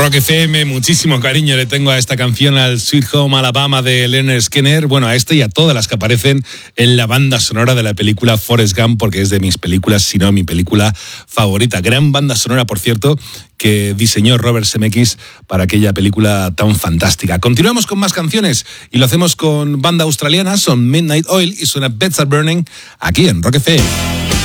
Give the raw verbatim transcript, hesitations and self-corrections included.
Rock F M, muchísimo cariño le tengo a esta canción, al Sweet Home Alabama de Lynyrd Skynyrd. Bueno, a este y a todas las que aparecen en la banda sonora de la película Forrest Gump, porque es de mis películas, si no mi película favorita. Gran banda sonora, por cierto, que diseñó Robert Zemeckis para aquella película tan fantástica. Continuamos con más canciones y lo hacemos con banda australiana, son Midnight Oil y suena Beds Are Burning aquí en Rock F M.